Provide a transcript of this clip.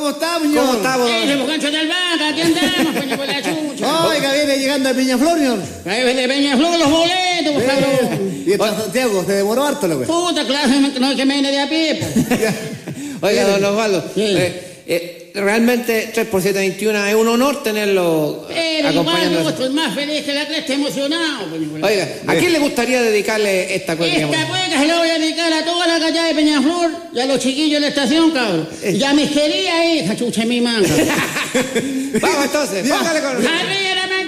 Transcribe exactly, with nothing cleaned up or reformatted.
¿cómo está, señor? ¿Cómo estamos? Eh, los ganchos del Vaca, aquí andamos, coño, por la chucha. Oiga, viene llegando de Peñaflor, señor. Ahí de Peñaflor los boletos, por favor. Y está Santiago, se demoró harto, la güey. Puta, claro, no es que me viene de a pie, po. Oiga, don Osvaldo, Sí. eh, eh, realmente tres por siete veintiuno es un honor tenerlo Pero acompañando. igual yo estoy más feliz que la cresta, emocionado, coño, por la- Oiga, ¿a quién le gustaría dedicarle esta cueca? Esta cueca se la voy a dedicar a toda la calle de Peñaflor y a los chiquillos de la estación, cabrón. Y a mis queridas hijas, chucha mi manga. Vamos entonces, Ya. póngale con... ¡Arriba